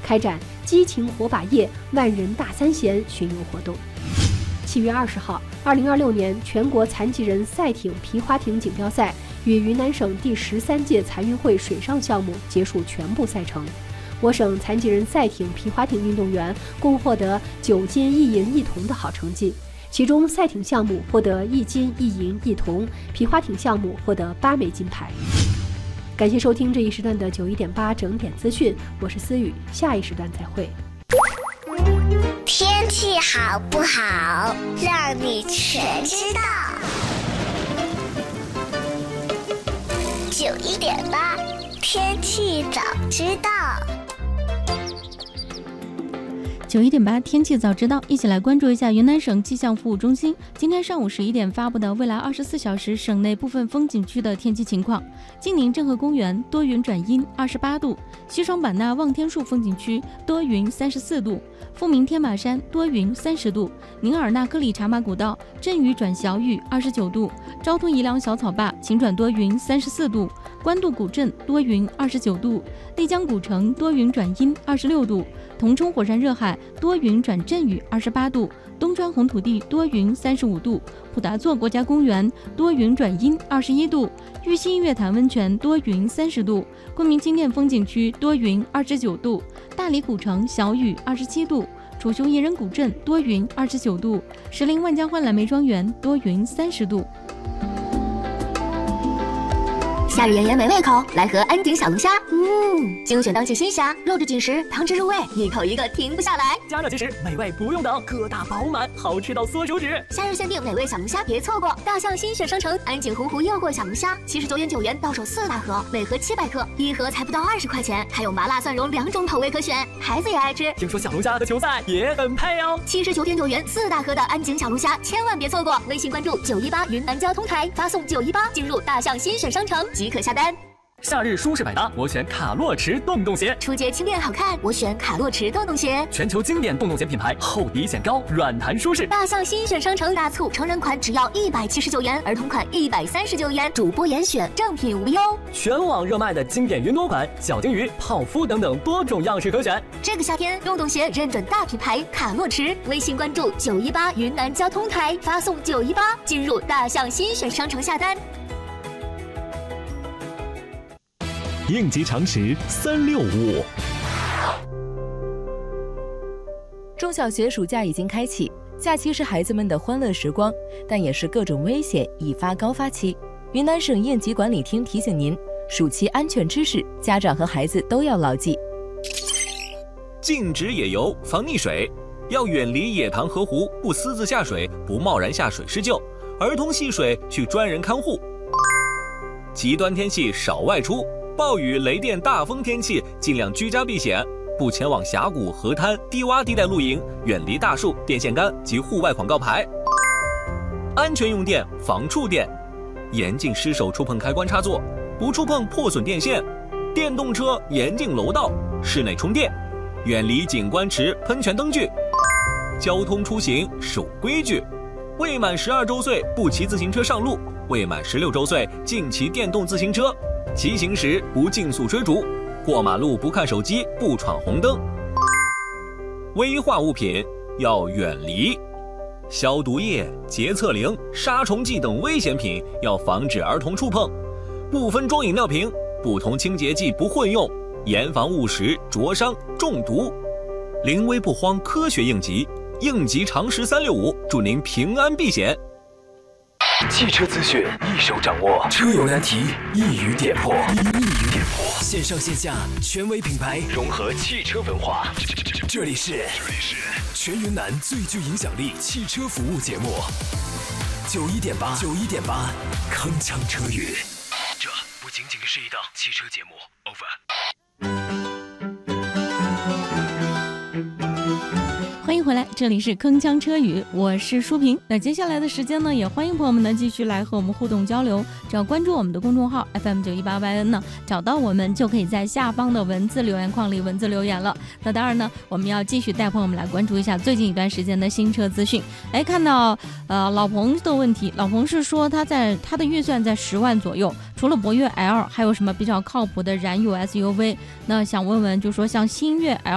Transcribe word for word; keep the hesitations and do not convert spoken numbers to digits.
开展激情火把夜万人大三弦巡游活动。七月二十号，二零二六年全国残疾人赛艇皮划艇锦标赛与云南省第十三届残运会水上项目结束全部赛程。我省残疾人赛艇皮划艇运动员共获得九金一银一铜的好成绩，其中赛艇项目获得一金一银一铜，皮划艇项目获得八枚金牌。感谢收听这一时段的九一点八整点资讯，我是思雨，下一时段再会。 天气好不好，让你全知道。九一点八，天气早知道。 九一点八天气早知道，一起来关注一下云南省气象服务中心今天上午十一点发布的未来二十四小时省内部分风景区的天气情况。晋宁镇河公园多云转阴，二十八度；西双版纳望天树风景区多云，三十四度；富民天马山多云，三十度；宁尔纳克里茶马古道阵雨转小雨，二十九度；昭通宜良小草坝晴转多云，三十四度；官渡古镇多云，二十九度；丽江古城多云转阴，二十六度；铜冲火山热海多云转阵雨，二十八度；东川红土地多云，三十五度；普达措国家公园多云转阴，二十一度；玉溪月潭温泉多云，三十度；昆明金殿风景区多云，二十九度；大理古城小雨，二十七度；楚雄彝人古镇多云，二十九度；石林万家欢蓝莓庄园多云，三十度。 夏日炎炎没胃口，来盒安井小龙虾。嗯，精选当季新虾，肉质紧实，汤汁入味，一口一个停不下来。 加热即食，美味不用等，个大饱满，好吃到缩手指。 夏日限定美味小龙虾，别错过！大象新选商城安井洪湖诱惑小龙虾，七十九点九元到手四大盒，每盒七百克，一盒才不到二十块钱，还有麻辣蒜蓉两种口味可选，孩子也爱吃。 听说小龙虾和球赛也很配哦。 七十九点九元四大盒的安井小龙虾，千万别错过！微信关注九一八云南交通台，发送九一八进入大象新选商城即可下单。 夏日舒适百搭，我选卡洛驰洞洞鞋。 出街轻便好看，我选卡洛驰洞洞鞋。 全球经典洞洞鞋品牌，厚底显高，软弹舒适。 大象新选商城大促，成人款只要一百七十九元，儿童款一百三十九元，主播严选，正品无忧。 全网热卖的经典云朵款、小金鱼、泡芙等等多种样式可选。 这个夏天，洞洞鞋认准大品牌卡洛驰。微信关注九一八云南交通台，发送九一八进入大象新选商城下单。 应急常识三六五。 中小学暑假已经开启，假期是孩子们的欢乐时光，但也是各种危险易发高发期。云南省应急管理厅提醒您，暑期安全知识，家长和孩子都要牢记。 禁止野游，防溺水，要远离野塘河湖，不私自下水，不贸然下水施救，儿童戏水去专人看护。极端天气少外出。暴雨、雷电、大风天气，尽量居家避险，不前往峡谷、河滩、低洼地带露营，远离大树、电线杆及户外广告牌。安全用电，防触电，严禁失手触碰开关插座，不触碰破损电线。电动车严禁楼道，室内充电，远离景观池、喷泉灯具。交通出行守规矩，未满十二周岁不骑自行车上路，未满十六周岁禁骑电动自行车。骑行时不竞速追逐，过马路不看手机，不闯红灯。危化物品要远离，消毒液、洁厕灵、杀虫剂等危险品要防止儿童触碰。不分装饮料瓶，不同清洁剂不混用，严防误食、灼伤、中毒。临危不慌，科学应急，应急常识三六五，祝您平安避险。 汽车资讯一手掌握，车友难题一语点破，一语点破。线上线下权威品牌融合汽车文化，这里是这里是全云南最具影响力汽车服务节目，九一点八九一点八，铿锵车语。这不仅仅是一档汽车节目 ，over。 欢迎回来，这里是铿锵车语，我是舒平。那接下来的时间呢，也欢迎朋友们呢继续来和我们互动交流。只要关注我们的公众号 F M 九一八 Y N 呢，找到我们就可以在下方的文字留言框里文字留言了。那当然呢，我们要继续带朋友们来关注一下最近一段时间的新车资讯。哎，看到呃老彭的问题，老彭是说他在他的预算在十万左右，除了博越 L， 还有什么比较靠谱的燃油 S U V？ 那想问问，就说像星越 L